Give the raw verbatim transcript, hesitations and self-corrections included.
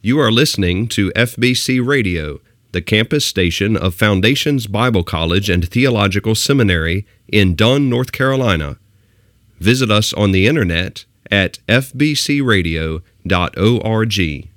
You are listening to F B C Radio, the campus station of Foundations Bible College and Theological Seminary in Dunn, North Carolina. Visit us on the internet at f b c radio dot org.